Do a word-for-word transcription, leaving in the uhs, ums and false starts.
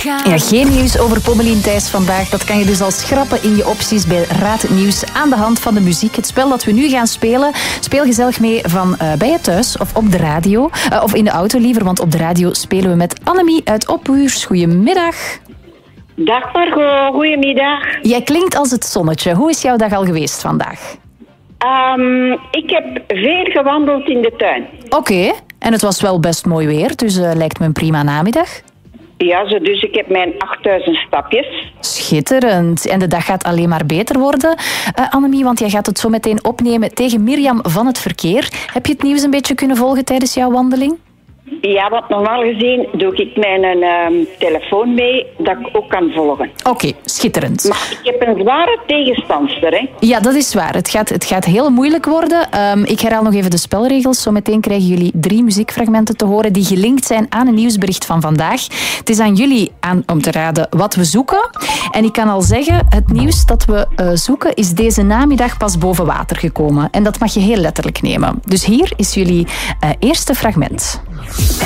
gaan. Ja, geen nieuws over Pommelien Thijs vandaag. Dat kan je dus al schrappen in je opties bij Raad het Nieuws aan de hand van de muziek. Het spel dat we nu gaan spelen. Speel gezellig mee van uh, bij je thuis of op de radio. Uh, of in de auto liever, want op de radio spelen we met Annemie uit Ophuurs. Goedemiddag. Dag Margot, goedemiddag. Jij klinkt als het zonnetje. Hoe is jouw dag al geweest vandaag? Um, ik heb veel gewandeld in de tuin. Oké, okay. En het was wel best mooi weer, dus uh, lijkt me een prima namiddag. Ja, zo, dus ik heb mijn achtduizend stapjes. Schitterend. En de dag gaat alleen maar beter worden. Uh, Annemie, want jij gaat het zo meteen opnemen tegen Mirjam van het Verkeer. Heb je het nieuws een beetje kunnen volgen tijdens jouw wandeling? Ja, want normaal gezien doe ik mijn uh, telefoon mee dat ik ook kan volgen. Oké, okay, schitterend. Maar ik heb een zware tegenstandster, hè? Ja, dat is waar. Het gaat, het gaat heel moeilijk worden. Um, ik herhaal nog even de spelregels. Zometeen krijgen jullie drie muziekfragmenten te horen die gelinkt zijn aan een nieuwsbericht van vandaag. Het is aan jullie aan, om te raden wat we zoeken. En ik kan al zeggen, het nieuws dat we uh, zoeken is deze namiddag pas boven water gekomen. En dat mag je heel letterlijk nemen. Dus hier is jullie uh, eerste fragment.